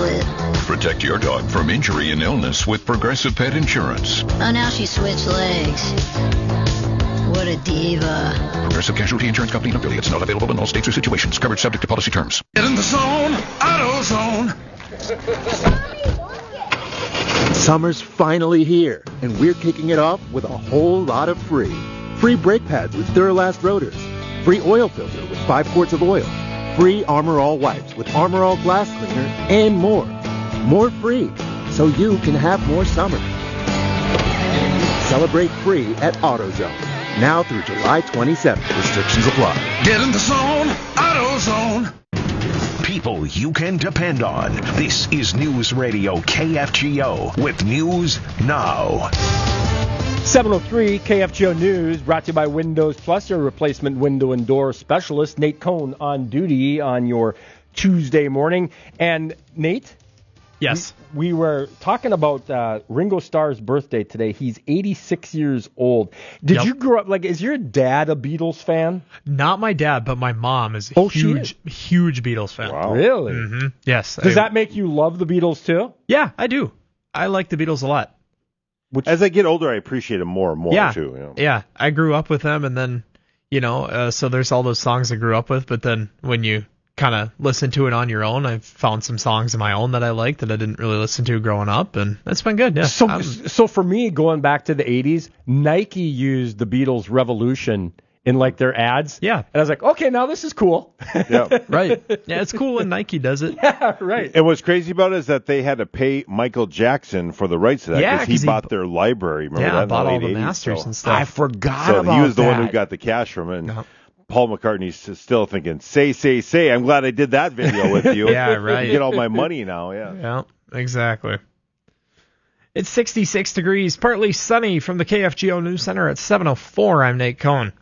slip. Protect your dog from injury and illness with Progressive Pet Insurance. Oh, now she switched legs. What a diva. Progressive Casualty Insurance Company and affiliates. Not available in all states or situations. Coverage subject to policy terms. Get in the zone. AutoZone. Summer's finally here, and we're kicking it off with a whole lot of free. Free brake pads with Duralast rotors. Free oil filter with 5 quarts of oil. Free Armor All wipes with Armor All glass cleaner, and more. More free, so you can have more summer. Celebrate free at AutoZone. Now through July 27th. Restrictions apply. Get in the zone. AutoZone. People you can depend on. This is News Radio KFGO with News Now. 7:03 KFGO News, brought to you by Windows Plus, your replacement window and door specialist. Nate Cohn on duty on your Tuesday morning. And Nate? Yes. We were talking about Ringo Starr's birthday today. He's 86 years old. Did you grow up, is your dad a Beatles fan? Not my dad, but my mom is a huge Beatles fan. Wow. Really? Mm-hmm. Yes. Does that make you love the Beatles too? Yeah, I do. I like the Beatles a lot. As I get older, I appreciate them more and more, too. You know? Yeah, I grew up with them, and then, so there's all those songs I grew up with, but then when you kind of listen to it on your own, I found some songs of my own that I liked that I didn't really listen to growing up, and that's been good, yeah. So for me, going back to the 80s, Nike used the Beatles' Revolution in their ads. Yeah. And I was like, okay, now this is cool. Yeah. Right. Yeah, it's cool when Nike does it. Yeah, right. And what's crazy about it is that they had to pay Michael Jackson for the rights to that because he bought their library. Remember that? Bought all the 80s, masters and stuff. I forgot about that. So he was the one who got the cash from it. And Paul McCartney's still thinking, say. I'm glad I did that video with you. Yeah, right. Get all my money now, Yeah, exactly. It's 66 degrees, partly sunny from the KFGO News Center at 7:04. I'm Nate Cohn.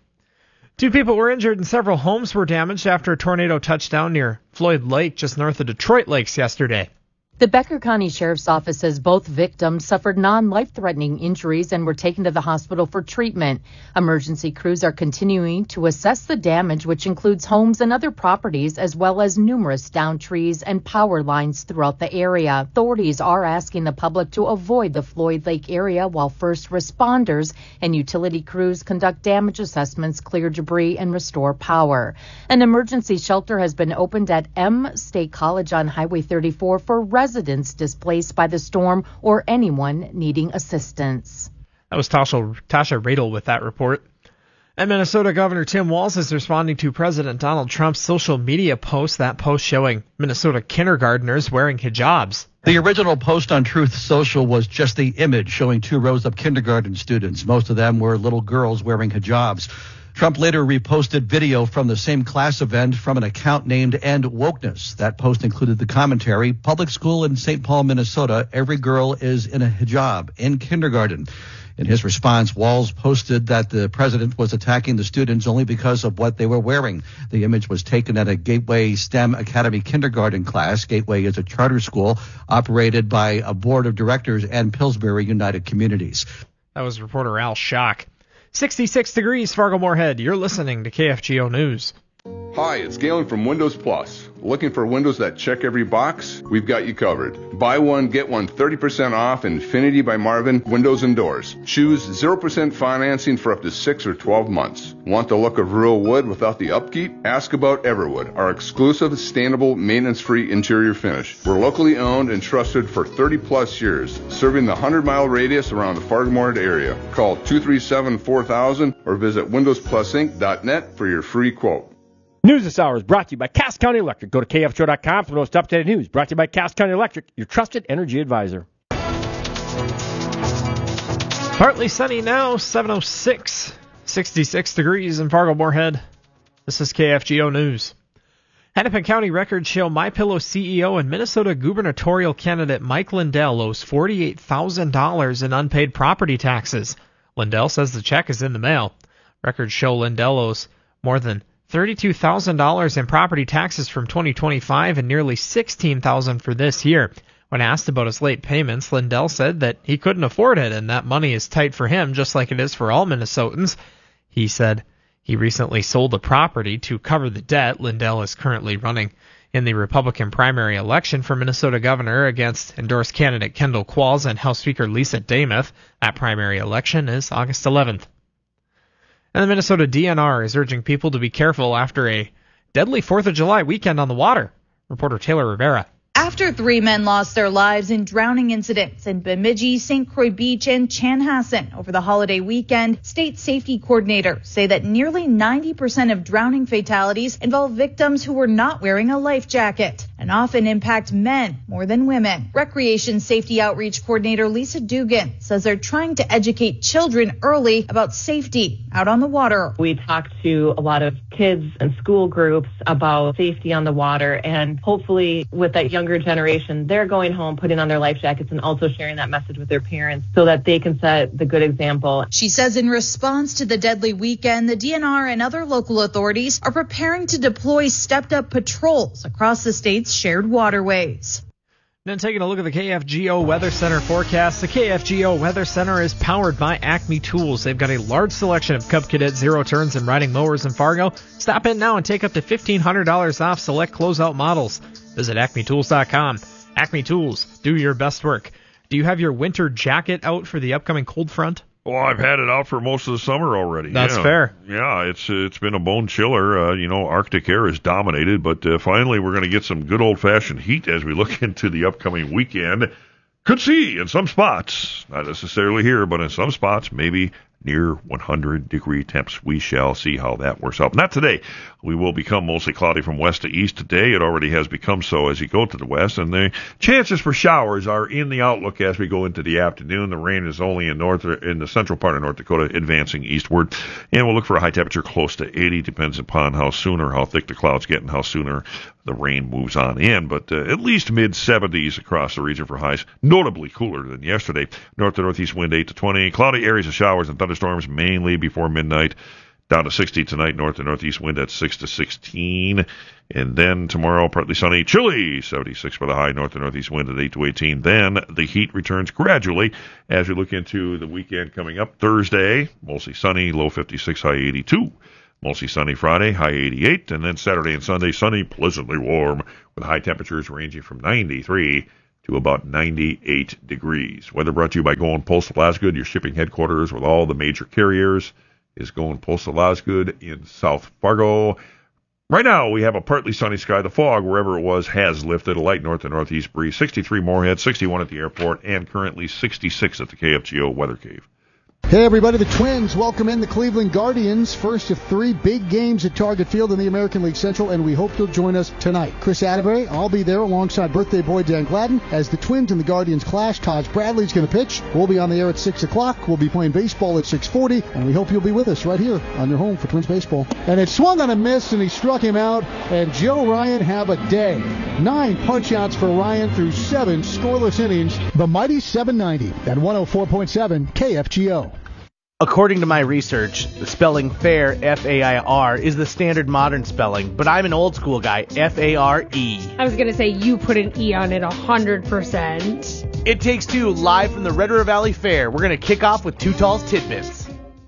2 people were injured and several homes were damaged after a tornado touched down near Floyd Lake, just north of Detroit Lakes yesterday. The Becker County Sheriff's Office says both victims suffered non-life-threatening injuries and were taken to the hospital for treatment. Emergency crews are continuing to assess the damage, which includes homes and other properties, as well as numerous downed trees and power lines throughout the area. Authorities are asking the public to avoid the Floyd Lake area while first responders and utility crews conduct damage assessments, clear debris, and restore power. An emergency shelter has been opened at M State College on Highway 34 for residents displaced by the storm or anyone needing assistance. That was Tasha Radel with that report. And Minnesota Governor Tim Walz is responding to President Donald Trump's social media post, that post showing Minnesota kindergartners wearing hijabs. The original post on Truth Social was just the image showing 2 rows of kindergarten students. Most of them were little girls wearing hijabs. Trump later reposted video from the same class event from an account named End Wokeness. That post included the commentary, public school in St. Paul, Minnesota, every girl is in a hijab in kindergarten. In his response, Walz posted that the president was attacking the students only because of what they were wearing. The image was taken at a Gateway STEM Academy kindergarten class. Gateway is a charter school operated by a board of directors and Pillsbury United Communities. That was reporter Al Schock. 66 degrees, Fargo-Moorhead. You're listening to KFGO News. Hi, it's Galen from Windows Plus. Looking for windows that check every box? We've got you covered. Buy one, get one 30% off Infinity by Marvin Windows and Doors. Choose 0% financing for up to 6 or 12 months. Want the look of real wood without the upkeep? Ask about Everwood, our exclusive, sustainable, maintenance-free interior finish. We're locally owned and trusted for 30-plus years, serving the 100-mile radius around the Fargo-Moorhead area. Call 237-4000 or visit windowsplusinc.net for your free quote. News this hour is brought to you by Cass County Electric. Go to KFGO.com for the most up-to-date news. Brought to you by Cass County Electric, your trusted energy advisor. Partly sunny now, 7:06, 66 degrees in Fargo-Moorhead. This is KFGO News. Hennepin County records show MyPillow CEO and Minnesota gubernatorial candidate Mike Lindell owes $48,000 in unpaid property taxes. Lindell says the check is in the mail. Records show Lindell owes more than $32,000 in property taxes from 2025 and nearly $16,000 for this year. When asked about his late payments, Lindell said that he couldn't afford it and that money is tight for him just like it is for all Minnesotans. He said he recently sold the property to cover the debt. Lindell is currently running In the Republican primary election for Minnesota governor against endorsed candidate Kendall Qualls and House Speaker Lisa Demuth, that primary election is August 11th. And the Minnesota DNR is urging people to be careful after a deadly 4th of July weekend on the water. Reporter Taylor Rivera. After 3 men lost their lives in drowning incidents in Bemidji, St. Croix Beach, and Chanhassen over the holiday weekend, state safety coordinators say that nearly 90% of drowning fatalities involve victims who were not wearing a life jacket and often impact men more than women. Recreation Safety Outreach Coordinator Lisa Dugan says they're trying to educate children early about safety out on the water. We talked to a lot of kids and school groups about safety on the water, and hopefully with that younger generation, they're going home, putting on their life jackets, and also sharing that message with their parents so that they can set the good example. She says in response to the deadly weekend, the DNR and other local authorities are preparing to deploy stepped-up patrols across the state's shared waterways. Then taking a look at the KFGO Weather Center forecast. The KFGO Weather Center is powered by Acme Tools. They've got a large selection of Cub Cadet zero turns and riding mowers in Fargo. Stop in now and take up to $1,500 off select closeout models. Visit acmetools.com. Acme Tools, do your best work. Do you have your winter jacket out for the upcoming cold front? Well, I've had it out for most of the summer already. That's fair. Yeah, it's been a bone chiller. Arctic air is dominated, but finally we're going to get some good old-fashioned heat as we look into the upcoming weekend. Could see in some spots, not necessarily here, but in some spots, maybe near 100-degree temps. We shall see how that works out. Not today. We will become mostly cloudy from west to east today. It already has become so as you go to the west, and the chances for showers are in the outlook as we go into the afternoon. The rain is only in the central part of North Dakota, advancing eastward, and we'll look for a high temperature close to 80. Depends upon how soon or how thick the clouds get and how sooner the rain moves on in, but at least mid-70s across the region for highs, notably cooler than yesterday. North to northeast wind 8 to 20. Cloudy areas of showers and thunderstorms mainly before midnight. Down to 60 tonight, north to northeast wind at 6 to 16. And then tomorrow, partly sunny, chilly, 76 for the high, north to northeast wind at 8 to 18. Then the heat returns gradually as we look into the weekend coming up. Thursday, mostly sunny, low 56, high 82. Mostly sunny Friday, high 88. And then Saturday and Sunday, sunny, pleasantly warm, with high temperatures ranging from 93 to about 98 degrees. Weather brought to you by Going Postal Osgood, your shipping headquarters with all the major carriers. Is Going Postal Osgood in South Fargo. Right now, we have a partly sunny sky. The fog, wherever it was, has lifted. A light north to northeast breeze. 63 Moorhead, 61 at the airport, and currently 66 at the KFGO Weather Cave. Hey everybody, the Twins welcome in the Cleveland Guardians. First of 3 big games at Target Field in the American League Central, and we hope you'll join us tonight. Chris Atterbury, I'll be there alongside birthday boy Dan Gladden as the Twins and the Guardians clash. Taj Bradley's going to pitch. We'll be on the air at 6 o'clock. We'll be playing baseball at 6:40, and we hope you'll be with us right here on your home for Twins baseball. And it swung on a miss, and he struck him out, and Joe Ryan have a day. 9 punch-outs for Ryan through 7 scoreless innings. The mighty 790 at 104.7 KFGO. According to my research, spelling fair, F-A-I-R, is the standard modern spelling, but I'm an old school guy, F-A-R-E. I was going to say you put an E on it 100%. It Takes Two, live from the Red River Valley Fair. We're going to kick off with Too Tall's Tidbits.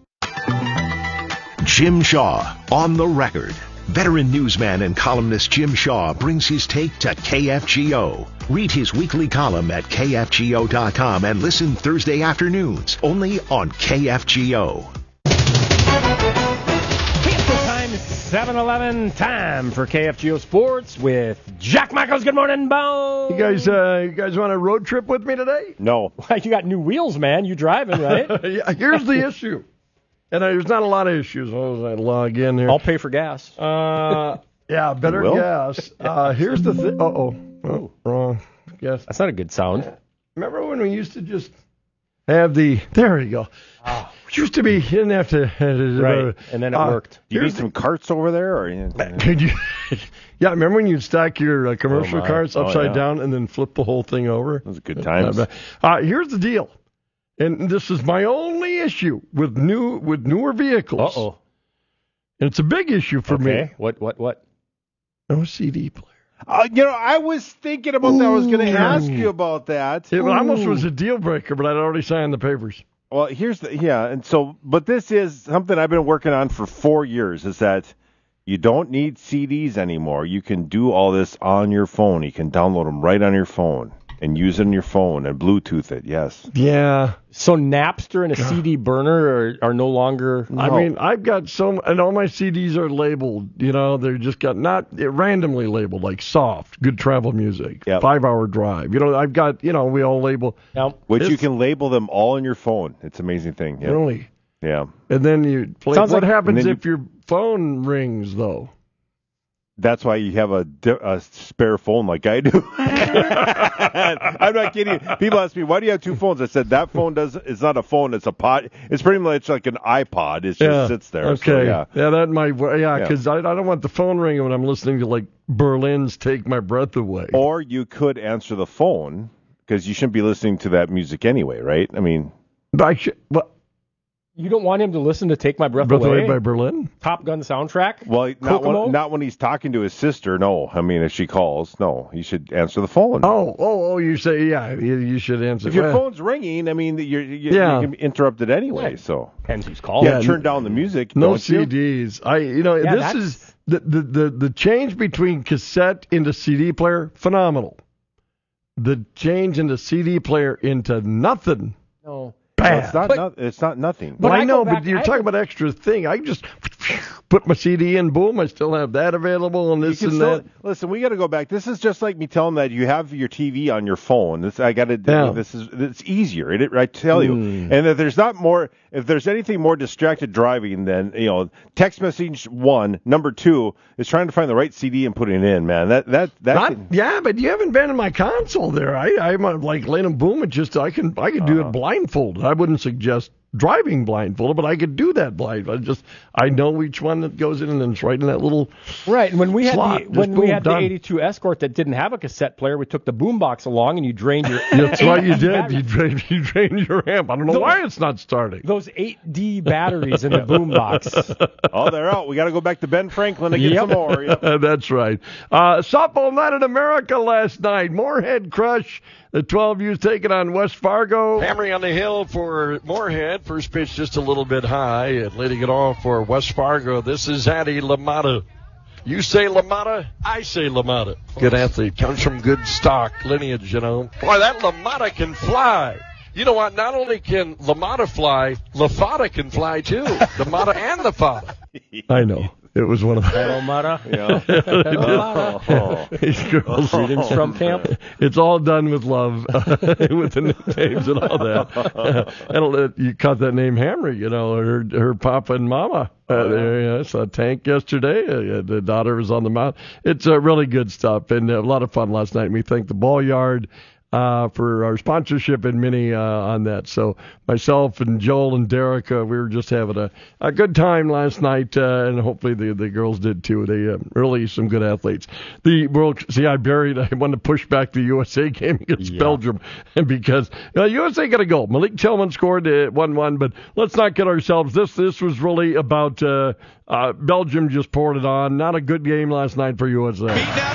Jim Shaw, on the record. Veteran newsman and columnist Jim Shaw brings his take to KFGO. Read his weekly column at KFGO.com and listen Thursday afternoons, only on KFGO. Time is 7:11. Time for KFGO Sports with Jack Michaels. Good morning, Bo. You guys want a road trip with me today? No. You got new wheels, man. You driving, right? Yeah, here's the issue. And there's not a lot of issues. Oh, I log in here. I'll pay for gas. Yeah, better gas. Here's the thing. Oh, wrong. Yes. That's not a good sound. Remember when we used to just have the... There you go. It used to be, you didn't have to... Right, and then it worked. Do you need some carts over there? Or Could you... Yeah, remember when you'd stack your commercial carts upside down and then flip the whole thing over? That was a good time. Here's the deal. And this is my only issue with newer vehicles. Uh-oh. And it's a big issue for me. What? No CD player. I was thinking about that. I was going to ask you about that. It almost was a deal breaker, but I'd already signed the papers. Well, but this is something I've been working on for 4 years, is that You don't need CDs anymore. You can do all this on your phone. You can download them right on your phone and use it on your phone and Bluetooth it. Yes. Yeah. So Napster and a CD burner are no longer. I mean, I've got and all my CDs are labeled. They're just got randomly labeled, like soft, good travel music, 5-hour drive. I've got, we all label. Which you can label them all on your phone. It's an amazing thing. Yep. Really? Yeah. And then you play. What happens if your phone rings, though? That's why you have a spare phone like I do. I'm not kidding. People ask me, why do you have two phones? I said, that phone it's not a phone, it's a pod. It's pretty much like an iPod. It just sits there. Okay. So, that might, because I don't want the phone ringing when I'm listening to, like, Berlin's Take My Breath Away. Or you could answer the phone, because you shouldn't be listening to that music anyway, right? I mean. You don't want him to listen to Take My Breath Away by Berlin? Top Gun soundtrack? Well, not when he's talking to his sister, no. I mean, if she calls, no. He should answer the phone. Oh, you say, you should answer. If your phone's ringing, I mean, you can interrupt it anyway, so. Depends who's calling. Yeah, turn down the music. No CDs. This is the change between cassette into CD player, phenomenal. The change into CD player into nothing. No. Bad. It's not nothing. But I know, but you're talking about extra thing. I just put my CD in, boom, I still have that available and this and that. Listen, we got to go back. This is just like me telling that you have your TV on your phone. It's easier. I tell you. And if there's anything more distracted driving than, text message 1, number 2 is trying to find the right CD and putting it in, man. Yeah, but you haven't been in my console there. I'm like laying boom. I could do it blindfolded. I wouldn't suggest driving blindfolded, but I could do that blind. I know which one that goes in, and then it's right in that little right. And when we slot, had the 82 Escort that didn't have a cassette player, we took the boombox along, and you drained your. That's what you did. You drained your amp. I don't know why it's not starting. Those 8D batteries in the boombox. Oh, they're out. We got to go back to Ben Franklin and get some more. Yep. That's right. Softball night in America last night. Moorhead crush. The 12U's taking on West Fargo. Hammering on the hill for Moorhead. First pitch just a little bit high. And leading it off for West Fargo, this is Addy LaMotta. You say LaMotta, I say LaMotta. Good athlete. Comes from good stock lineage, Boy, that LaMotta can fly. You know what? Not only can LaMotta fly, LaFada can fly, too. The Mata and the Fada. I know. It was one of the... LaMotta. Yeah. These girls. Greetings from camp. It's all done with love, with the nicknames and all that. And you caught that name Hamry, her papa and mama. I saw Tank yesterday. The daughter was on the mound. It's really good stuff and a lot of fun last night. And we thank the Ball Yard for our sponsorship and Minnie on that. So myself and Joel and Derek, we were just having a good time last night, and hopefully the girls did too. They really some good athletes. I wanted to push back the USA game against Belgium, and because USA got to go. Malik Tillman scored 1-1, but let's not get ourselves. This was really about Belgium just poured it on. Not a good game last night for USA.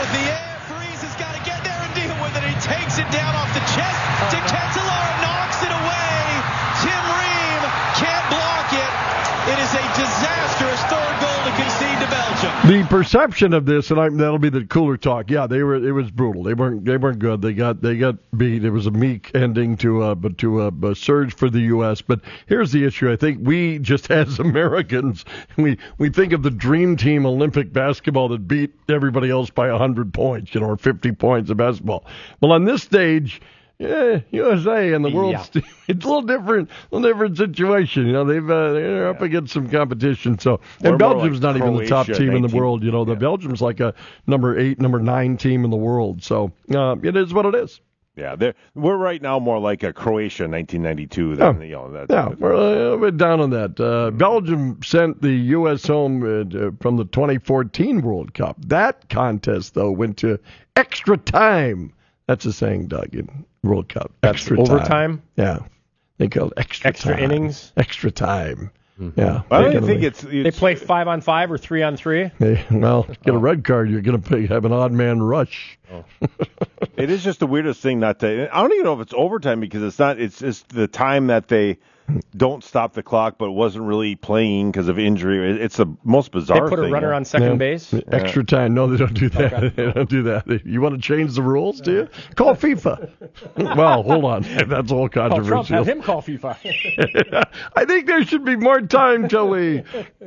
Takes it down off the chest to Ketelaere, knocks it away. Tim Ream can't block it. It is a disastrous third goal to concede to Belgium. The perception of this, and that'll be the cooler talk. Yeah, it was brutal. They weren't good. They got beat. It was a meek ending to a surge for the U.S. But here's the issue. I think we just as Americans, we think of the dream team Olympic basketball that beat everybody else by 100 points, or 50 points of basketball. Well, on this stage, USA and the world, it's a little different situation. They're up against some competition. So, and Belgium's not even the top team in the world. The Belgium's like a number 8, number 9 team in the world. So, it is what it is. Yeah, we're right now more like a Croatia in 1992 than we're a little bit down on that. Belgium sent the U.S. home from the 2014 World Cup. That contest though went to extra time. That's a saying, Doug, in World Cup. Extra That's overtime? Yeah. They call it extra time. Innings? Extra time. Mm-hmm. Yeah. I don't think it's they play 5-on-5 or 3-on-3? Get a red card, you're going to have an odd man rush. Oh. It is just the weirdest thing not to. I don't even know if it's overtime because it's not. It's just the time that they don't stop the clock, but wasn't really playing because of injury. It's the most bizarre thing. They put a runner on second base? Extra time. No, they don't do that. Okay. They don't do that. You want to change the rules, do you? Call FIFA. Well, hold on. That's all controversial. Trump, have him call FIFA. I think there should be more time till we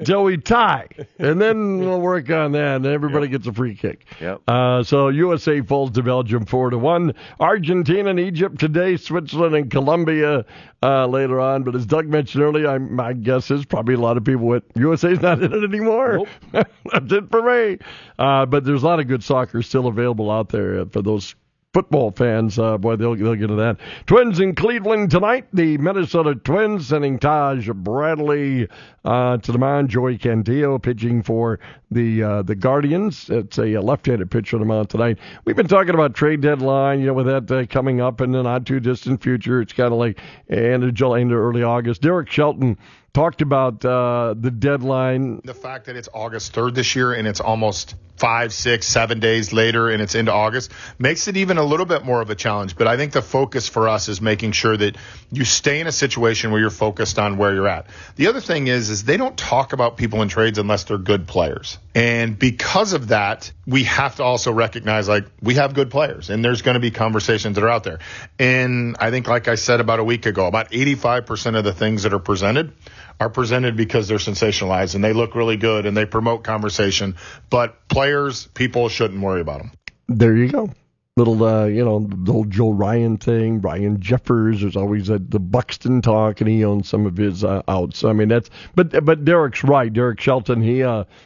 tie, and then we'll work on that, and everybody gets a free kick. Yep. So USA falls to Belgium 4-1. Argentina and Egypt today, Switzerland and Colombia later on. But as Doug mentioned earlier, my guess is probably a lot of people went, USA's not in it anymore. Nope. That's it for me. But there's a lot of good soccer still available out there for those football fans. Boy, they'll get to that. Twins in Cleveland tonight. The Minnesota Twins sending Taj Bradley to the mound. Joey Cantillo pitching for the Guardians. It's a left-handed pitcher on the mound tonight. We've been talking about trade deadline, with that coming up in the not too distant future. It's kind of like end of July into early August. Derek Shelton talked about the deadline. The fact that it's August 3rd this year and it's almost 5, 6, 7 days later and it's into August makes it even a little bit more of a challenge. But I think the focus for us is making sure that you stay in a situation where you're focused on where you're at. The other thing is they don't talk about people in trades unless they're good players. And because of that, we have to also recognize, we have good players and there's going to be conversations that are out there. And I think, like I said about a week ago, about 85% of the things that are presented because they're sensationalized and they look really good and they promote conversation. But players, people shouldn't worry about them. There you go. Little, the whole Joe Ryan thing, Brian Jeffers. There's always the Buxton talk, and he owns some of his outs. I mean, but Derek's right. Derek Shelton, he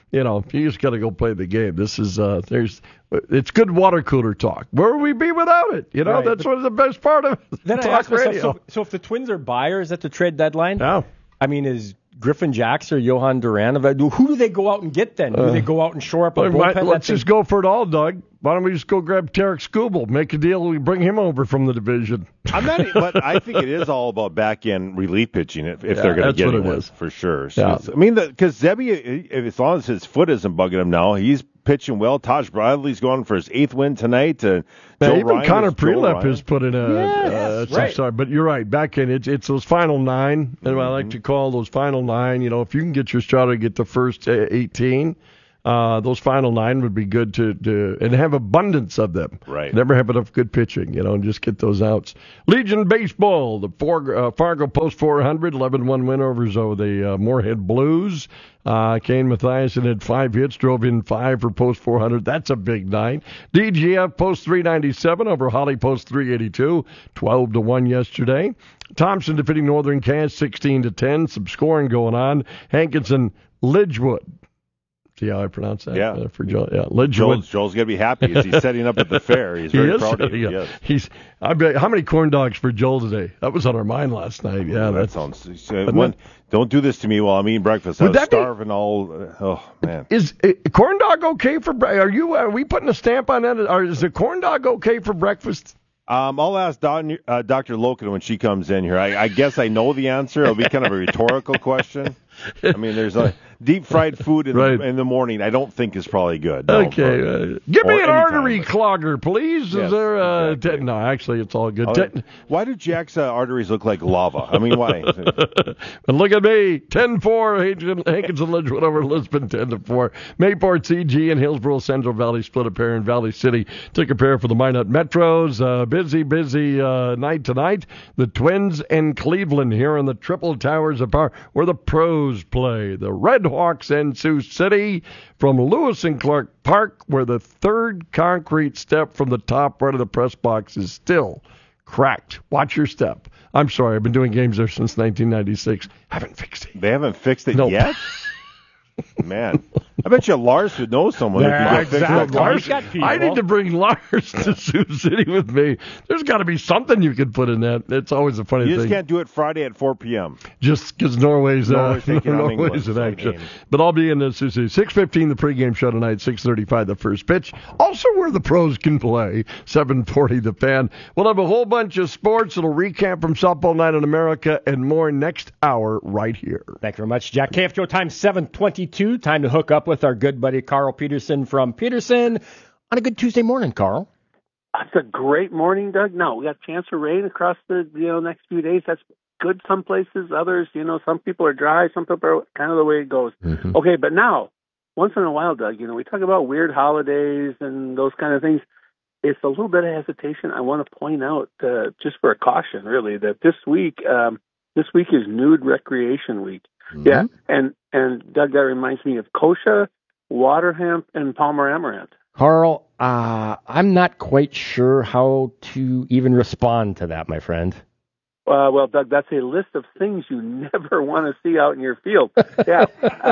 just got to go play the game. This is, it's good water cooler talk. Where would we be without it? Right. That's one of the best part of then talk radio. So if the Twins are buyers at the trade deadline, no. I mean, is Griffin Jax or Johan Duran, who do they go out and get then? Do they go out and shore up a bullpen? Let's just go for it all, Doug. Why don't we just go grab Tarek Skubal, make a deal, we bring him over from the division? But I think it is all about back-end relief pitching if they're going to get it for sure. So yeah. I mean, because Zebby, as long as his foot isn't bugging him now, he's pitching well. Taj Bradley's going for his 8th win tonight. Even Connor Prelep has put in sorry, but you're right. Back in it's those final 9, and I like to call those final 9. If you can get your shot to get the first 18. Those final 9 would be good to and have abundance of them. Right. Never have enough good pitching, and just get those outs. Legion Baseball, the Fargo Post 400, 11-1 win over the Moorhead Blues. Kane Mathiasen had 5 hits, drove in 5 for Post 400. That's a big night. DGF Post 397 over Holly Post 382, 12-1 yesterday. Thompson defeating Northern Cass 16-10. Some scoring going on. Hankinson Lidgewood. See how I pronounce that? Yeah. For Joel. Yeah. Lidgewood. Joel's going to be happy as he's setting up at the fair. He's very proud of you. Yeah. Yes. I bet, how many corn dogs for Joel today? That was on our mind last night. Yeah. That sounds. Don't do this to me while I'm eating breakfast. I was starving all. Oh man. Is corn dog okay for? Are we putting a stamp on that? Or is a corn dog okay for breakfast? I'll ask Dr. Loken when she comes in here. I guess I know the answer. It'll be kind of a rhetorical question. I mean, there's deep fried food in the morning. I don't think is probably good. No, okay, give me an artery clogger, please. Yes, is there? exactly. No, actually, it's all good. Why do Jack's arteries look like lava? I mean, why? And look at me, 10-4. Hankinson Lidgewood over Lisbon, 10-4. Mayport CG and Hillsborough Central Valley split a pair, and Valley City took a pair for the Minot Metros. Busy night tonight. The Twins and Cleveland here in the Triple Towers of Power, where the pros play. The Red Hawks and Sioux City from Lewis and Clark Park, where the third concrete step from the top right of the press box is still cracked. Watch your step. I'm sorry, I've been doing games there since 1996. Haven't fixed it. They haven't fixed it yet? Man, I bet you Lars would know someone who could fix it. Lars, I need to bring Lars to Sioux City with me. There's got to be something you can put in that. It's always a funny thing. You just can't do it Friday at 4 p.m. Just because Norway's in action. But I'll be in the Sioux City. 6:15 the pregame show tonight, 6:35 the first pitch. Also where the pros can play, 7:40 the fan. We'll have a whole bunch of sports. It'll recap from Softball Night in America and more next hour right here. Thank you very much, Jack. KFGO time 7:22. Time to hook up with our good buddy Carl Peterson from Peterson on a good Tuesday morning, Carl. It's a great morning, Doug. No, we got a chance of rain across the next few days. That's good some places, others, some people are dry, some people are kind of the way it goes. Mm-hmm. Okay, but now, once in a while, Doug, we talk about weird holidays and those kind of things. It's a little bit of hesitation. I want to point out, just for a caution, really, that this week is Nude Recreation Week. Mm-hmm. Yeah, and Doug, that reminds me of kochia, water hemp, and Palmer amaranth. Carl, I'm not quite sure how to even respond to that, my friend. Well, Doug, that's a list of things you never want to see out in your field. Yeah.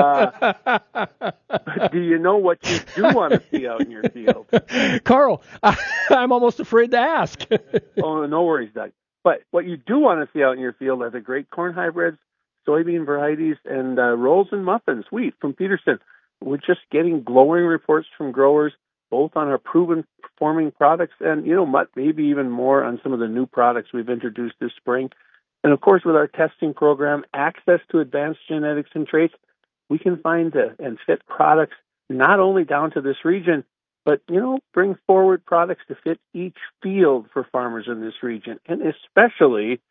But do you know what you do want to see out in your field? Carl, I'm almost afraid to ask. Oh, no worries, Doug. But what you do want to see out in your field are the great corn hybrids, soybean varieties, and rolls and muffins, wheat from Peterson. We're just getting glowing reports from growers, both on our proven performing products and, maybe even more on some of the new products we've introduced this spring. And, of course, with our testing program, access to advanced genetics and traits, we can find and fit products not only down to this region, but, bring forward products to fit each field for farmers in this region, and especially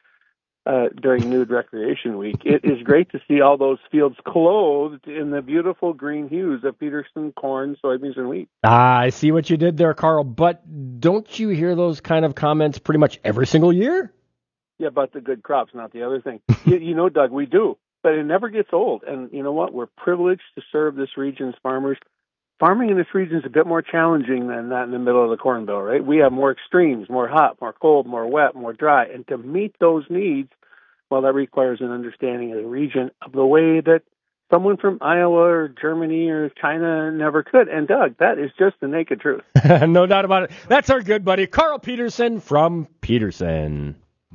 during Nude Recreation Week. It is great to see all those fields clothed in the beautiful green hues of Peterson corn, soybeans, and wheat. I see what you did there, Carl, but don't you hear those kind of comments pretty much every single year? Yeah, about the good crops, not the other thing. Doug, we do, but it never gets old. And you know what? We're privileged to serve this region's farmers. Farming in this region is a bit more challenging than that in the middle of the Corn Belt, right? We have more extremes, more hot, more cold, more wet, more dry. And to meet those needs, well, that requires an understanding of the region of the way that someone from Iowa or Germany or China never could. And, Doug, that is just the naked truth. No doubt about it. That's our good buddy, Carl Peterson from Peterson.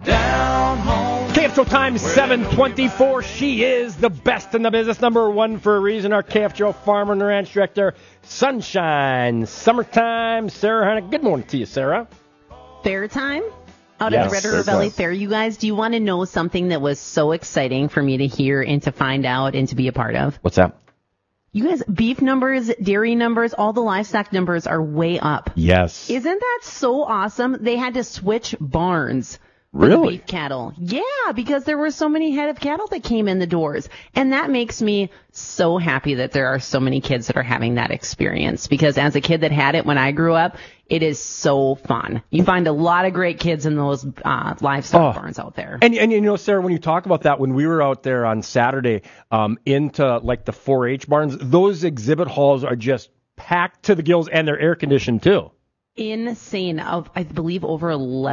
Down home. KFGO time 7:24. She is the best in the business, number one for a reason. Our KFGO farmer and ranch director, Sunshine, summertime, Sarah Hanna. Good morning to you, Sarah. Fair time out at the Red River Valley Fair. You guys, do you want to know something that was so exciting for me to hear and to find out and to be a part of? What's that? You guys, beef numbers, dairy numbers, all the livestock numbers are way up. Yes. Isn't that so awesome? They had to switch barns. Really? Beef cattle. Yeah, because there were so many head of cattle that came in the doors. And that makes me so happy that there are so many kids that are having that experience. Because as a kid that had it when I grew up, it is so fun. You find a lot of great kids in those livestock barns out there. And Sarah, when you talk about that, when we were out there on Saturday into like the 4-H barns, those exhibit halls are just packed to the gills, and they're air conditioned too. Insane. I believe over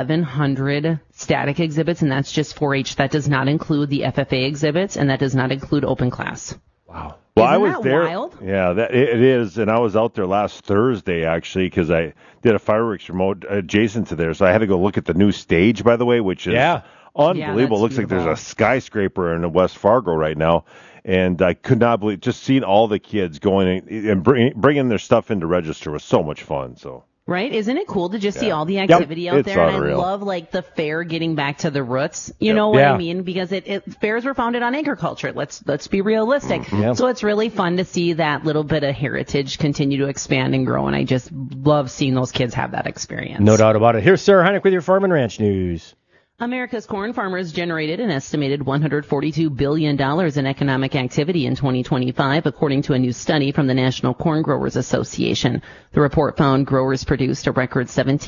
1,100 static exhibits, and that's just 4-H. That does not include the FFA exhibits, and that does not include open class. Wow. Well, Isn't I was that there. Wild? Yeah, it is, and I was out there last Thursday actually because I did a fireworks remote adjacent to there, so I had to go look at the new stage, by the way, which is unbelievable. Looks like there's a skyscraper in West Fargo right now. And I could not believe just seeing all the kids going and bringing their stuff into register was so much fun. So. Right? Isn't it cool to just see all the activity out there? And I love the fair getting back to the roots. You know what I mean? Because fairs were founded on agriculture. Let's be realistic. So it's really fun to see that little bit of heritage continue to expand and grow. And I just love seeing those kids have that experience. No doubt about it. Here's Sarah Heineck with your Farm and Ranch News. America's corn farmers generated an estimated $142 billion in economic activity in 2025, according to a new study from the National Corn Growers Association. The report found growers produced a record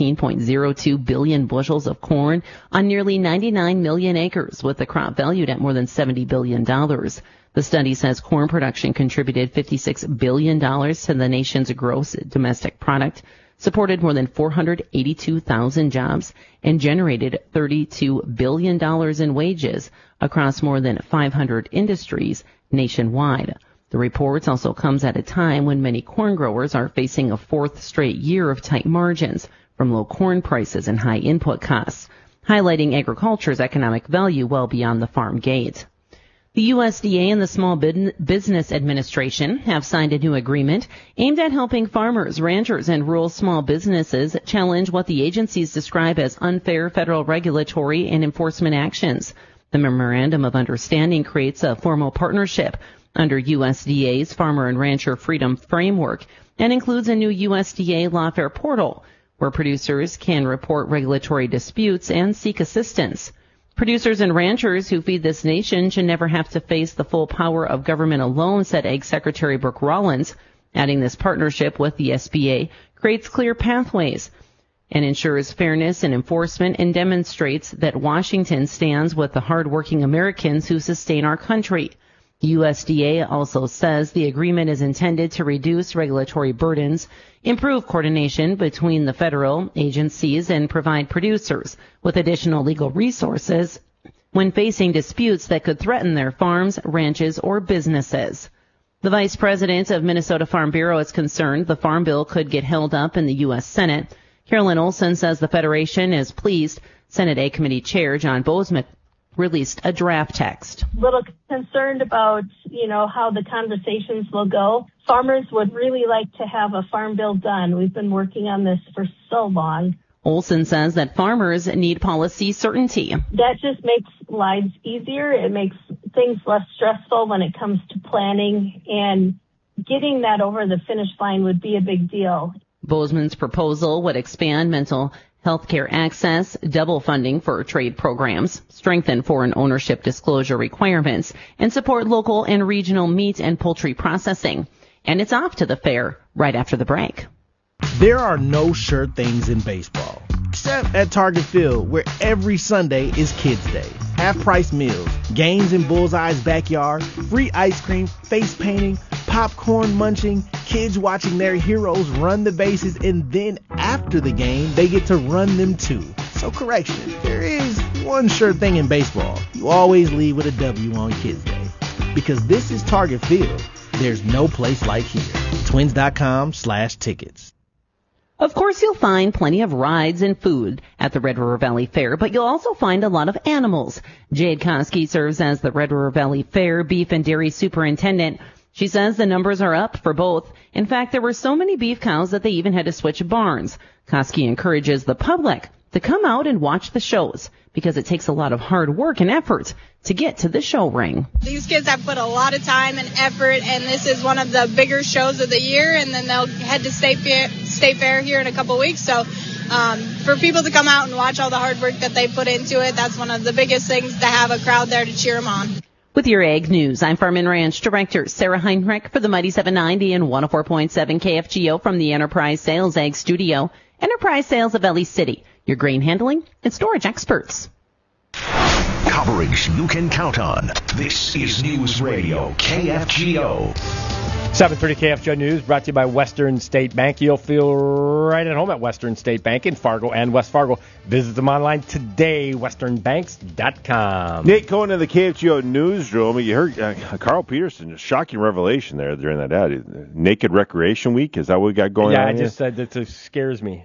17.02 billion bushels of corn on nearly 99 million acres, with the crop valued at more than $70 billion. The study says corn production contributed $56 billion to the nation's gross domestic product, supported more than 482,000 jobs, and generated $32 billion in wages across more than 500 industries nationwide. The report also comes at a time when many corn growers are facing a fourth straight year of tight margins from low corn prices and high input costs, highlighting agriculture's economic value well beyond the farm gate. The USDA and the Small Business Administration have signed a new agreement aimed at helping farmers, ranchers, and rural small businesses challenge what the agencies describe as unfair federal regulatory and enforcement actions. The Memorandum of Understanding creates a formal partnership under USDA's Farmer and Rancher Freedom Framework and includes a new USDA Lawfare portal where producers can report regulatory disputes and seek assistance. Producers and ranchers who feed this nation should never have to face the full power of government alone, said Ag Secretary Brooke Rollins, adding this partnership with the SBA creates clear pathways and ensures fairness and enforcement and demonstrates that Washington stands with the hardworking Americans who sustain our country. USDA also says the agreement is intended to reduce regulatory burdens, improve coordination between the federal agencies, and provide producers with additional legal resources when facing disputes that could threaten their farms, ranches, or businesses. The vice president of Minnesota Farm Bureau is concerned the farm bill could get held up in the U.S. Senate. Carolyn Olson says the Federation is pleased. Senate Ag Committee Chair John Bozeman released a draft text. Little concerned about, how the conversations will go. Farmers would really like to have a farm bill done. We've been working on this for so long. Olson says that farmers need policy certainty. That just makes lives easier. It makes things less stressful when it comes to planning, and getting that over the finish line would be a big deal. Bozeman's proposal would expand mental health care access, double funding for trade programs, strengthen foreign ownership disclosure requirements, and support local and regional meat and poultry processing. And it's off to the fair right after the break. There are no sure things in baseball, except at Target Field, where every Sunday is Kids Day. Half-price meals, games in Bullseye's backyard, free ice cream, face painting, popcorn munching, kids watching their heroes run the bases, and then after the game, they get to run them too. So correction, there is one sure thing in baseball. You always leave with a W on Kids Day. Because this is Target Field. There's no place like here. Twins.com/tickets. Of course, you'll find plenty of rides and food at the Red River Valley Fair, but you'll also find a lot of animals. Jade Koski serves as the Red River Valley Fair Beef and Dairy Superintendent. She says the numbers are up for both. In fact, there were so many beef cows that they even had to switch barns. Koski encourages the public to come out and watch the shows because it takes a lot of hard work and effort to get to the show ring. These kids have put a lot of time and effort, and this is one of the bigger shows of the year, and then they'll head to State Fair here in a couple weeks. So for people to come out and watch all the hard work that they put into it, that's one of the biggest things, to have a crowd there to cheer them on. With your Ag News, I'm Farm and Ranch Director Sarah Heinrich for the Mighty 790 and 104.7 KFGO from the Enterprise Sales Ag Studio. Enterprise Sales of Valley City, your grain handling and storage experts. Coverage you can count on. This is News Radio KFGO. 7:30 KFGO News brought to you by Western State Bank. You'll feel right at home at Western State Bank in Fargo and West Fargo. Visit them online today, westernbanks.com. Nate, going to the KFGO newsroom, you heard Carl Peterson, a shocking revelation there during that ad. Naked Recreation Week, is that what we got going on? Yeah, I just said that scares me.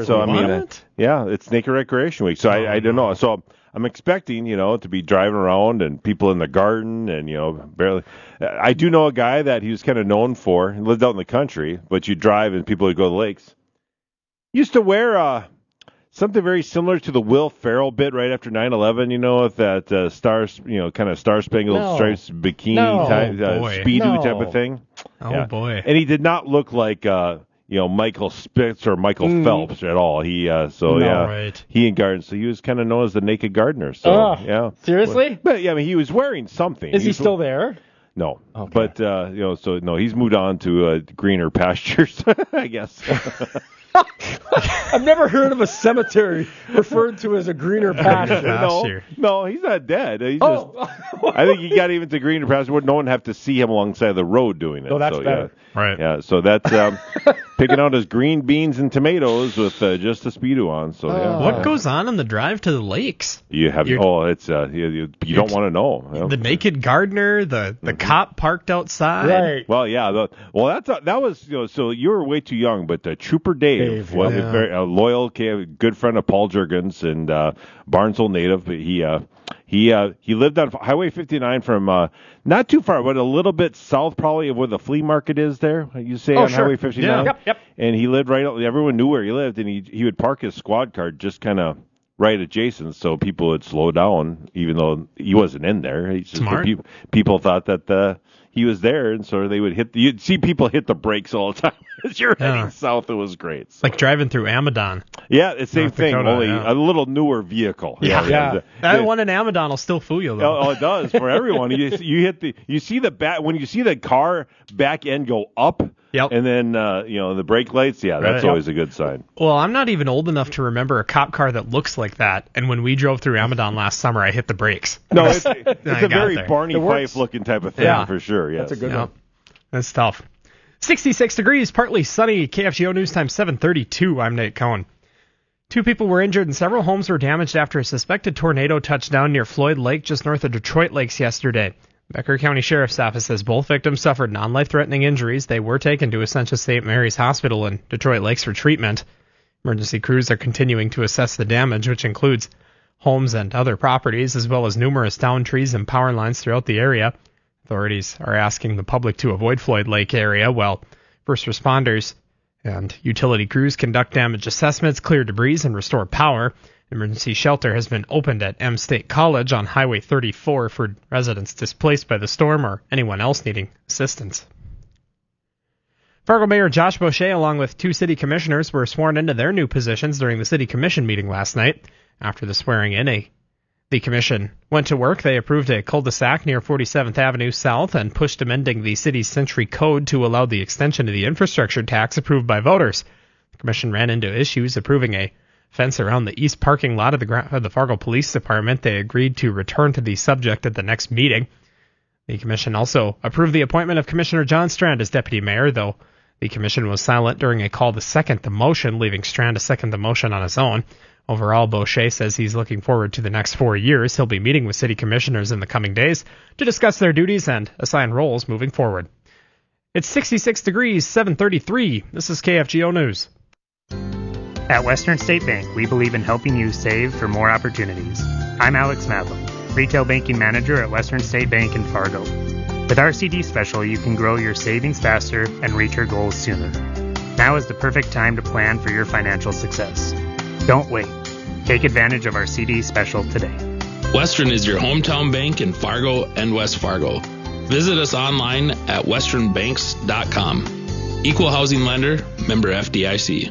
It's Naked Recreation Week, so I don't know. So I'm expecting, to be driving around and people in the garden and, barely. I do know a guy that he was kind of known for. He lived out in the country, but you drive and people would go to the lakes. Used to wear something very similar to the Will Ferrell bit right after 9/11, with that stars, kind of star-spangled stripes bikini type, Speedo type of thing. Oh, boy. And he did not look like Michael Spitz or Michael Phelps at all. He Right. He and Garden. So he was kind of known as the Naked Gardener. So Seriously? But he was wearing something. Is he still there? No. Okay. But he's moved on to greener pastures, I guess. I've never heard of a cemetery referred to as a greener pasture. No, he's not dead. He's just. I think he got even to greener pasture where no one have to see him alongside the road doing it. Oh, that's better. Yeah. Right. Yeah. So that's picking out his green beans and tomatoes with just a Speedo on. So What goes on the drive to the lakes? You have you don't want to know. The naked gardener, the cop parked outside. Right. Well, yeah. That was so you were way too young, but Trooper Dave was a loyal, good friend of Paul Juergens and Barnesville native. But he lived on Highway 59 from not too far, but a little bit south probably of where the flea market is there. You say on Highway 59. Yeah. Yep. And he lived right. Everyone knew where he lived, and he would park his squad car just kind of right adjacent, so people would slow down, even though he wasn't in there. Smart. People thought that he was there, and so they would you'd see people hit the brakes all the time as you're heading south. It was great. So. Like driving through Amadon. Yeah, it's the same thing, only a little newer vehicle. Yeah. That one in Amadon will still fool you, though. Oh, it does for everyone. You see when you see the car back end go up. Yep. And then, the brake lights, that's always a good sign. Well, I'm not even old enough to remember a cop car that looks like that. And when we drove through Amadon last summer, I hit the brakes. No, it's a very Barney Fife looking type of thing for sure. Yes. That's a good one. That's tough. 66 degrees, partly sunny. KFGO News Time 7:32. I'm Nate Cohen. 2 people were injured and several homes were damaged after a suspected tornado touched down near Floyd Lake, just north of Detroit Lakes yesterday. Becker County Sheriff's Office says both victims suffered non-life-threatening injuries. They were taken to Essentia St. Mary's Hospital in Detroit Lakes for treatment. Emergency crews are continuing to assess the damage, which includes homes and other properties, as well as numerous downed trees and power lines throughout the area. Authorities are asking the public to avoid Floyd Lake area while first responders and utility crews conduct damage assessments, clear debris, and restore power. Emergency shelter has been opened at M State College on Highway 34 for residents displaced by the storm or anyone else needing assistance. Fargo Mayor Josh Boucher, along with 2 city commissioners, were sworn into their new positions during the city commission meeting last night. After the swearing in, the commission went to work. They approved a cul-de-sac near 47th Avenue South and pushed amending the city's Century Code to allow the extension of the infrastructure tax approved by voters. The commission ran into issues approving a fence around the east parking lot of the Fargo Police Department. They agreed to return to the subject at the next meeting. The commission also approved the appointment of Commissioner John Strand as deputy mayor, though the commission was silent during a call to second the motion, leaving Strand to second the motion on his own. Overall, Boucher says he's looking forward to the next 4 years. He'll be meeting with city commissioners in the coming days to discuss their duties and assign roles moving forward. It's 66 degrees, 7:33. This is KFGO News. At Western State Bank, we believe in helping you save for more opportunities. I'm Alex Matham, Retail Banking Manager at Western State Bank in Fargo. With our CD special, you can grow your savings faster and reach your goals sooner. Now is the perfect time to plan for your financial success. Don't wait. Take advantage of our CD special today. Western is your hometown bank in Fargo and West Fargo. Visit us online at westernbanks.com. Equal housing lender, member FDIC.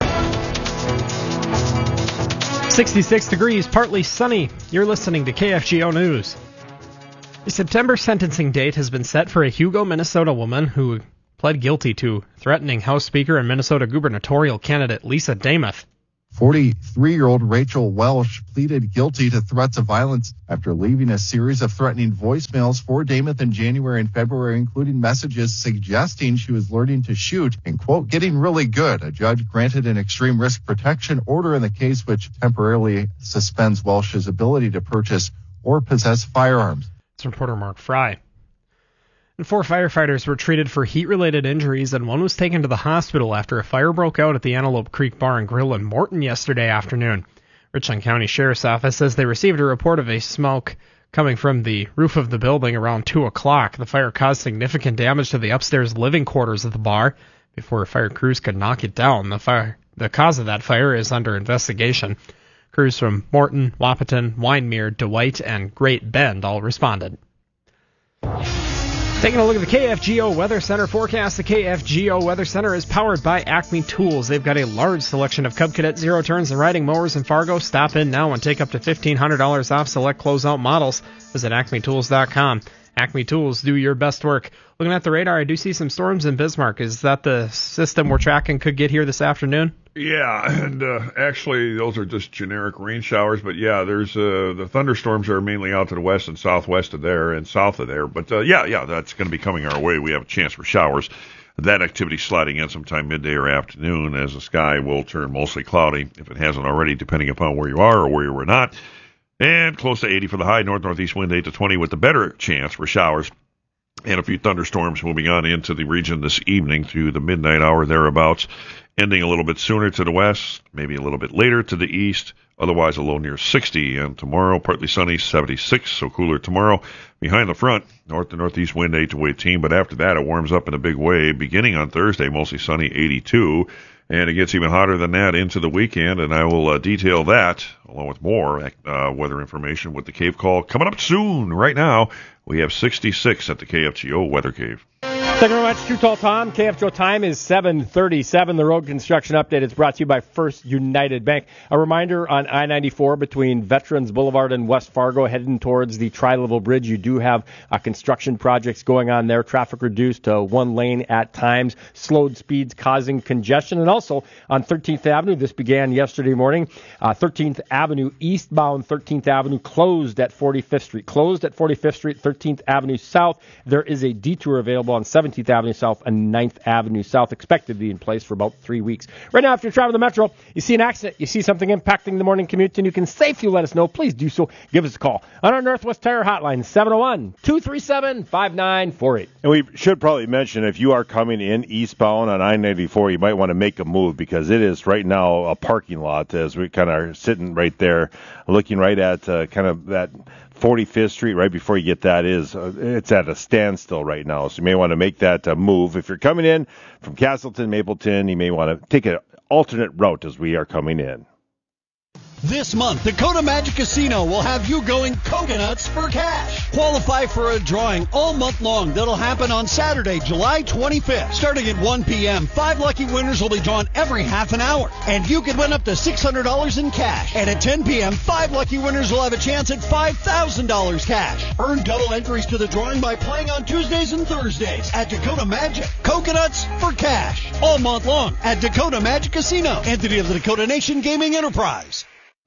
66 degrees, partly sunny. You're listening to KFGO News. The September sentencing date has been set for a Hugo, Minnesota woman who pled guilty to threatening House Speaker and Minnesota gubernatorial candidate Lisa Demuth. 43-year-old Rachel Welsh pleaded guilty to threats of violence after leaving a series of threatening voicemails for Demuth in January and February, including messages suggesting she was learning to shoot and, quote, getting really good. A judge granted an extreme risk protection order in the case, which temporarily suspends Welsh's ability to purchase or possess firearms. It's reporter Mark Fry. And 4 firefighters were treated for heat-related injuries, and 1 was taken to the hospital after a fire broke out at the Antelope Creek Bar and Grill in Morton yesterday afternoon. Richland County Sheriff's Office says they received a report of a smoke coming from the roof of the building around 2 o'clock. The fire caused significant damage to the upstairs living quarters of the bar before fire crews could knock it down. The cause of that fire is under investigation. Crews from Morton, Wahpeton, Wyndmere, DeWitt, and Great Bend all responded. Taking a look at the KFGO Weather Center forecast. The KFGO Weather Center is powered by Acme Tools. They've got a large selection of Cub Cadet zero turns and riding mowers in Fargo. Stop in now and take up to $1,500 off select closeout models. Visit acmetools.com. Acme Tools, do your best work. Looking at the radar, I do see some storms in Bismarck. Is that the system we're tracking could get here this afternoon? Yeah, and actually those are just generic rain showers, but yeah, there's the thunderstorms are mainly out to the west and southwest of there and south of there, but yeah, that's going to be coming our way. We have a chance for showers. That activity sliding in sometime midday or afternoon as the sky will turn mostly cloudy, if it hasn't already, depending upon where you are or where you were not. And close to 80 for the high, north-northeast wind 8 to 20 with the better chance for showers. And a few thunderstorms moving on into the region this evening through the midnight hour thereabouts, ending a little bit sooner to the west, maybe a little bit later to the east, otherwise a low near 60. And tomorrow, partly sunny, 76, so cooler tomorrow. Behind the front, north to northeast wind 8 to 18, but after that it warms up in a big way. Beginning on Thursday, mostly sunny, 82. And it gets even hotter than that into the weekend, and I will detail that along with more weather information with the Cave Call coming up soon. Right now, we have 66 at the KFGO Weather Cave. Thank you very much, True Tall Tom. KFGO time is 7:37. The road construction update is brought to you by First United Bank. A reminder on I-94 between Veterans Boulevard and West Fargo heading towards the Tri-Level Bridge. You do have construction projects going on there. Traffic reduced to one lane at times. Slowed speeds causing congestion. And also on 13th Avenue, this began yesterday morning. 13th Avenue eastbound 13th Avenue closed at 45th Street. Closed at 45th Street, 13th Avenue South. There is a detour available on 17th Avenue South and 9th Avenue South, expected to be in place for about 3 weeks. Right now, if you're traveling the Metro, you see an accident, you see something impacting the morning commute, and you can safely let us know, please do so. Give us a call on our Northwest Tire Hotline, 701-237-5948. And we should probably mention, if you are coming in eastbound on I-94, you might want to make a move because it is right now a parking lot as we kind of are sitting right there looking right at kind of that 45th Street, right before you get that, it's at a standstill right now. So you may want to make that move. If you're coming in from Castleton, Mapleton, you may want to take an alternate route as we are coming in. This month, Dakota Magic Casino will have you going coconuts for cash. Qualify for a drawing all month long that'll happen on Saturday, July 25th. Starting at 1 p.m., 5 lucky winners will be drawn every half an hour. And you can win up to $600 in cash. And at 10 p.m., 5 lucky winners will have a chance at $5,000 cash. Earn double entries to the drawing by playing on Tuesdays and Thursdays at Dakota Magic. Coconuts for cash. All month long at Dakota Magic Casino. Entity of the Dakota Nation Gaming Enterprise.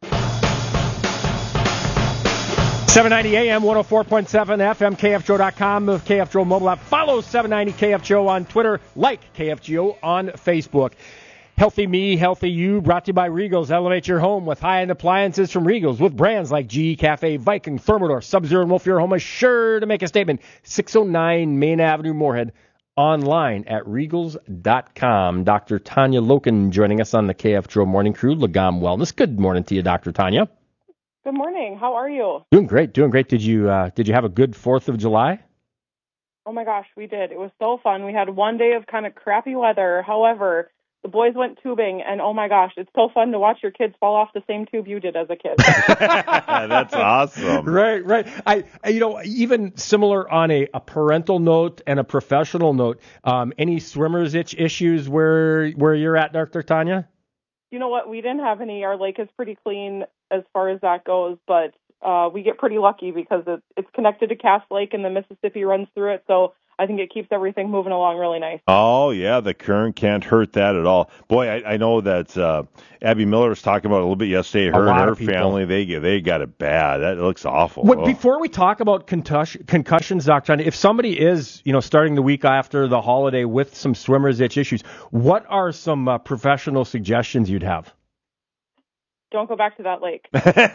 790 AM, 104.7 FM, KFGO.com, the KFGO mobile app. Follow 790 KFGO on Twitter. Like KFGO on Facebook. Healthy Me, Healthy You, brought to you by Regals. Elevate your home with high-end appliances from Regals with brands like GE Cafe, Viking, Thermador, Sub-Zero, and Wolf. Your home is sure to make a statement. 609 Main Avenue, Moorhead. Online at Regals.com. Dr. Tanya Loken joining us on the KFGO Morning Crew, Lagom Wellness. Good morning to you, Dr. Tanya. Good morning. How are you? Doing great. Did you have a good 4th of July? Oh my gosh, we did. It was so fun. We had one day of kind of crappy weather. However, the boys went tubing, and oh my gosh, it's so fun to watch your kids fall off the same tube you did as a kid. That's awesome. Right. I even similar on a parental note and a professional note. Any swimmer's itch issues where you're at, Dr. Tanya? You know what? We didn't have any. Our lake is pretty clean as far as that goes, but we get pretty lucky because it's connected to Cass Lake and the Mississippi runs through it, so I think it keeps everything moving along really nice. Oh, yeah, the current can't hurt that at all. Boy, I know that Abby Miller was talking about it a little bit yesterday. Her and her family, they got it bad. That looks awful. Before we talk about concussions, Dr. Tanya, if somebody is starting the week after the holiday with some swimmer's itch issues, what are some professional suggestions you'd have? Don't go back to that lake.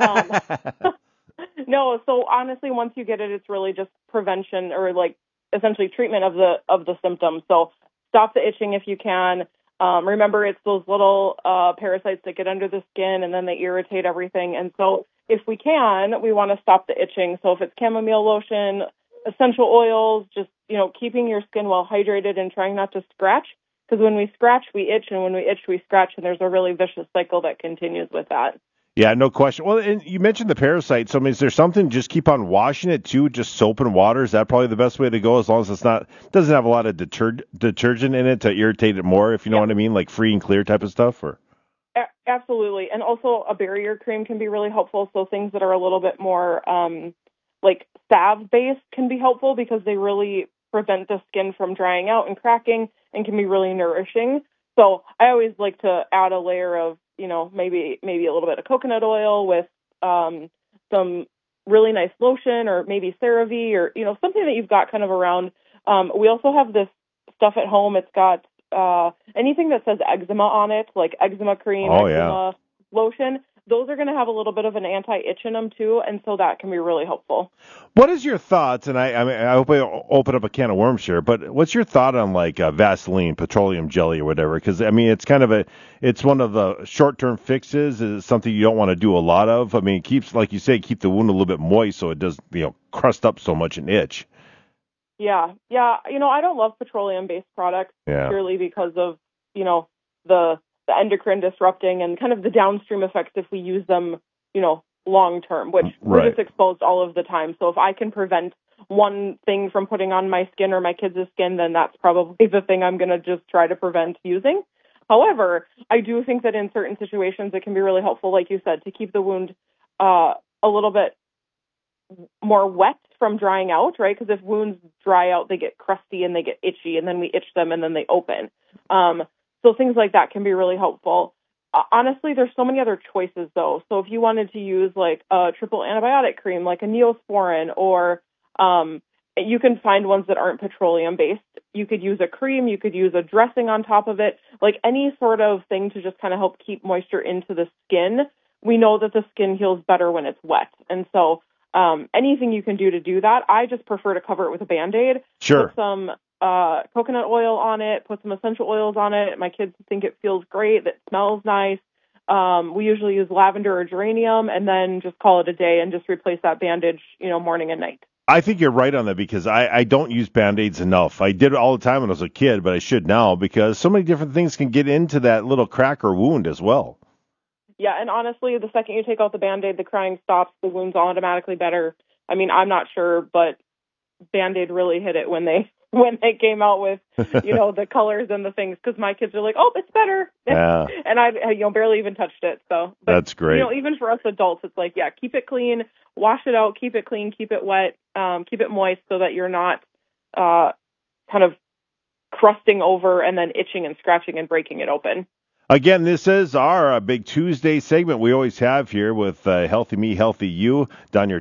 No, so honestly, once you get it, it's really just prevention or essentially treatment of the symptoms. So stop the itching if you can. Remember, it's those little parasites that get under the skin and then they irritate everything. And so if we can, we want to stop the itching. So if it's chamomile lotion, essential oils, just, keeping your skin well hydrated and trying not to scratch. Because when we scratch, we itch, and when we itch, we scratch, and there's a really vicious cycle that continues with that. Yeah, no question. Well, and you mentioned the parasites. So, is there something, just keep on washing it too, just soap and water? Is that probably the best way to go, as long as doesn't have a lot of detergent in it to irritate it more, if you know what I mean, like free and clear type of stuff? Or Absolutely. And also a barrier cream can be really helpful. So things that are a little bit more salve-based can be helpful because they really prevent the skin from drying out and cracking and can be really nourishing. So I always like to add a layer of, maybe a little bit of coconut oil with some really nice lotion or maybe CeraVe or, something that you've got kind of around. We also have this stuff at home. It's got anything that says eczema on it, like eczema cream, eczema lotion. Those are going to have a little bit of an anti-itch in them too, and so that can be really helpful. What is your thoughts? And I hope I open up a can of worms here, but what's your thought on Vaseline, petroleum jelly, or whatever? Because it's one of the short-term fixes. It's something you don't want to do a lot of. It keeps, like you say, keep the wound a little bit moist so it does crust up so much and itch. Yeah. I don't love petroleum-based products purely because of the the endocrine disrupting and kind of the downstream effects if we use them, long term, which we're just exposed all of the time. So if I can prevent one thing from putting on my skin or my kids' skin, then that's probably the thing I'm going to just try to prevent using. However, I do think that in certain situations it can be really helpful, like you said, to keep the wound a little bit more wet from drying out, right? Because if wounds dry out, they get crusty and they get itchy, and then we itch them and then they open. So things like that can be really helpful. Honestly, there's so many other choices, though. So if you wanted to use like a triple antibiotic cream, like a Neosporin, or you can find ones that aren't petroleum-based. You could use a cream. You could use a dressing on top of it, like any sort of thing to just kind of help keep moisture into the skin. We know that the skin heals better when it's wet. And so anything you can do to do that, I just prefer to cover it with a Band-Aid. Sure. Put some coconut oil on it, put some essential oils on it. My kids think it feels great, that smells nice. We usually use lavender or geranium, and then just call it a day and just replace that bandage, morning and night. I think you're right on that, because I don't use Band-Aids enough. I did it all the time when I was a kid, but I should now, because so many different things can get into that little crack or wound as well. Yeah, and honestly, the second you take out the Band-Aid, the crying stops, the wound's automatically better. I mean, I'm not sure, but Band-Aid really hit it when they came out with, the colors and the things, because my kids are like, oh, it's better. Yeah. And I barely even touched it. So but, that's great. Even for us adults, it's like, yeah, keep it clean, wash it out, keep it clean, keep it wet, keep it moist so that you're not kind of crusting over and then itching and scratching and breaking it open. Again, this is our Big Tuesday segment we always have here with Healthy Me, Healthy You. Dr.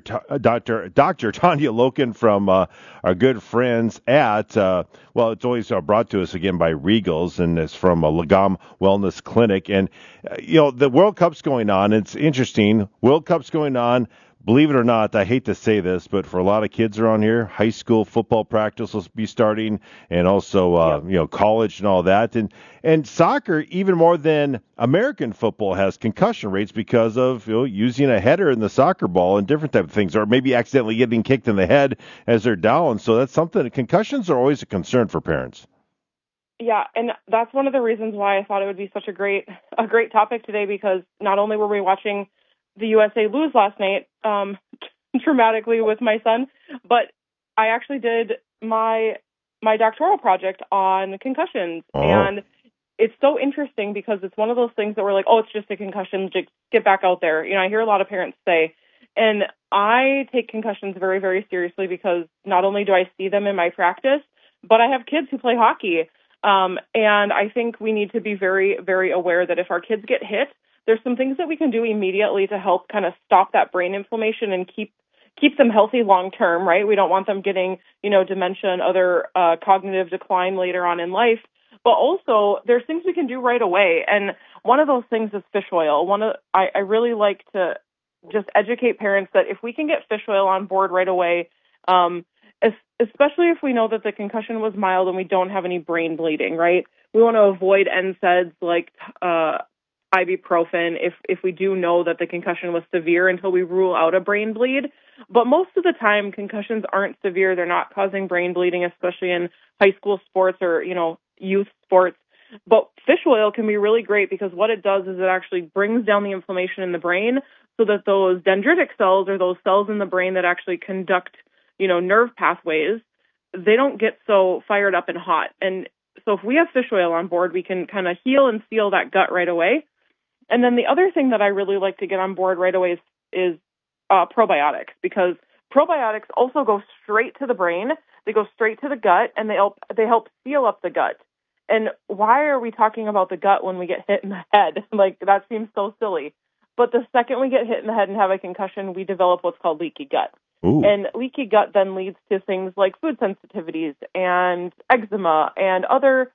Tanya Loken from our good friends at, it's always brought to us again by Regals, and it's from Lagom Wellness Clinic. And, the World Cup's going on. It's interesting. World Cup's going on. Believe it or not, I hate to say this, but for a lot of kids around here, high school football practice will be starting, and also, college and all that. And soccer, even more than American football, has concussion rates because of using a header in the soccer ball and different type of things, or maybe accidentally getting kicked in the head as they're down. So that's something. Concussions are always a concern for parents. Yeah, and that's one of the reasons why I thought it would be such a great topic today, because not only were we watching the USA lose last night dramatically with my son, but I actually did my doctoral project on concussions. Oh. And it's so interesting because it's one of those things that we're like, oh, it's just a concussion, just get back out there. I hear a lot of parents say, and I take concussions very, very seriously, because not only do I see them in my practice, but I have kids who play hockey. And I think we need to be very, very aware that if our kids get hit, there's some things that we can do immediately to help kind of stop that brain inflammation and keep them healthy long term, right? We don't want them getting, dementia and other cognitive decline later on in life. But also, there's things we can do right away. And one of those things is fish oil. I really like to just educate parents that if we can get fish oil on board right away, especially if we know that the concussion was mild and we don't have any brain bleeding, right? We want to avoid NSAIDs like ibuprofen if we do know that the concussion was severe, until we rule out a brain bleed. But most of the time, concussions aren't severe. They're not causing brain bleeding, especially in high school sports or, youth sports. But fish oil can be really great, because what it does is it actually brings down the inflammation in the brain, so that those dendritic cells, or those cells in the brain that actually conduct, nerve pathways, they don't get so fired up and hot. And so if we have fish oil on board, we can kind of heal and seal that gut right away. And then the other thing that I really like to get on board right away is probiotics, because probiotics also go straight to the brain. They go straight to the gut, and they help seal up the gut. And why are we talking about the gut when we get hit in the head? Like, that seems so silly. But the second we get hit in the head and have a concussion, we develop what's called leaky gut. Ooh. And leaky gut then leads to things like food sensitivities and eczema and other,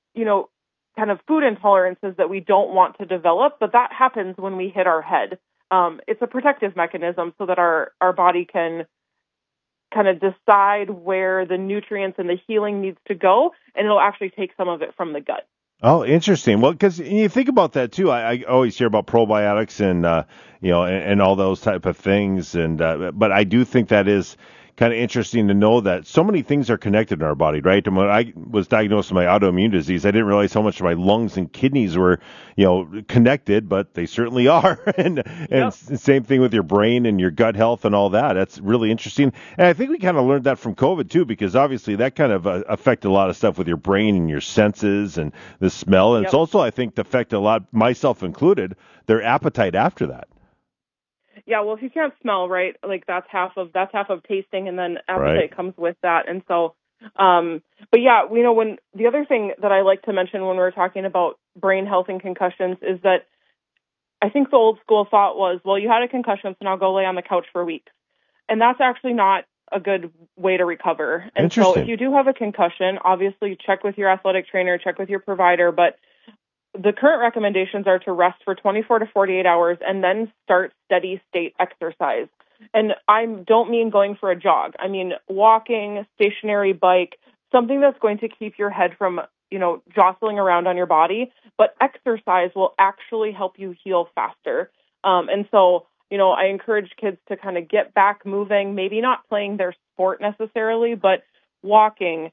kind of food intolerances that we don't want to develop, but that happens when we hit our head. It's a protective mechanism so that our body can kind of decide where the nutrients and the healing needs to go, and it'll actually take some of it from the gut. Oh, interesting. Well, because you think about that too. I always hear about probiotics and and all those type of things, and but I do think that is kind of interesting to know that so many things are connected in our body, right? And when I was diagnosed with my autoimmune disease, I didn't realize how much my lungs and kidneys were, connected, but they certainly are. and same thing with your brain and your gut health and all that. That's really interesting. And I think we kind of learned that from COVID too, because obviously that kind of affected a lot of stuff with your brain and your senses and the smell. And it's also, I think, affected a lot, myself included, their appetite after that. Yeah, well, if you can't smell, right, like that's half of tasting, and then appetite comes with that. And so, but yeah, when the other thing that I like to mention when we're talking about brain health and concussions is that I think the old school thought was, well, you had a concussion, so now go lay on the couch for weeks. And that's actually not a good way to recover. And so if you do have a concussion, obviously check with your athletic trainer, check with your provider, but the current recommendations are to rest for 24 to 48 hours and then start steady state exercise. And I don't mean going for a jog. I mean walking, stationary bike, something that's going to keep your head from, jostling around on your body. But exercise will actually help you heal faster. And so, I encourage kids to kind of get back moving, maybe not playing their sport necessarily, but walking,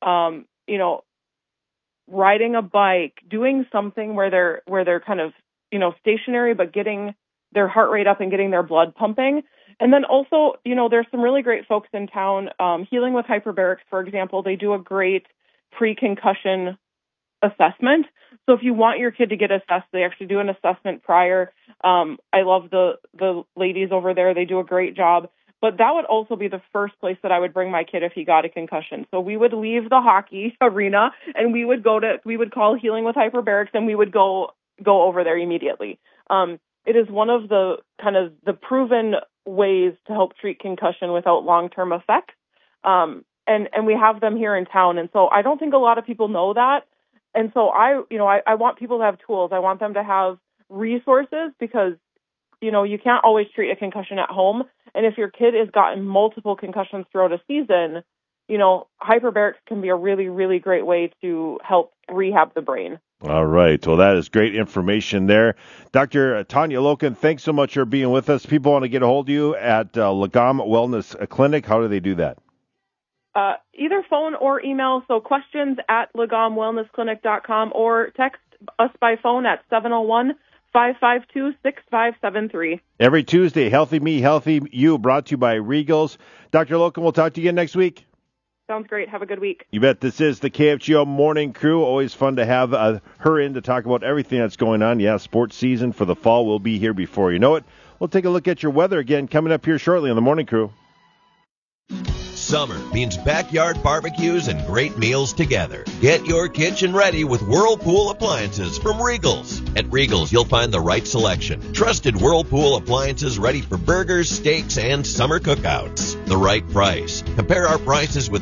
riding a bike, doing something where they're kind of, stationary, but getting their heart rate up and getting their blood pumping. And then also, there's some really great folks in town. Healing with Hyperbarics, for example, they do a great pre-concussion assessment. So if you want your kid to get assessed, they actually do an assessment prior. I love the ladies over there. They do a great job. But that would also be the first place that I would bring my kid if he got a concussion. So we would leave the hockey arena and we would call Healing with Hyperbarics, and we would go over there immediately. It is one of the kind of the proven ways to help treat concussion without long-term effects. And we have them here in town. And so I don't think a lot of people know that. And so I want people to have tools. I want them to have resources because, you can't always treat a concussion at home. And if your kid has gotten multiple concussions throughout a season, hyperbarics can be a really, really great way to help rehab the brain. All right. Well, that is great information there. Dr. Tanya Loken, thanks so much for being with us. People want to get a hold of you at Lagom Wellness Clinic. How do they do that? Either phone or email. So questions at LagomWellnessClinic.com or text us by phone at 701-552-6573. Every Tuesday, Healthy Me, Healthy You, brought to you by Regals. Dr. Loken, we'll talk to you again next week. Sounds great. Have a good week. You bet. This is the KFGO Morning Crew. Always fun to have her in to talk about everything that's going on. Yeah, sports season for the fall will be here before you know it. We'll take a look at your weather again coming up here shortly on the Morning Crew. Summer means backyard barbecues and great meals together. Get your kitchen ready with Whirlpool appliances from Regals. At Regals, you'll find the right selection. Trusted Whirlpool appliances ready for burgers, steaks, and summer cookouts. The right price. Compare our prices with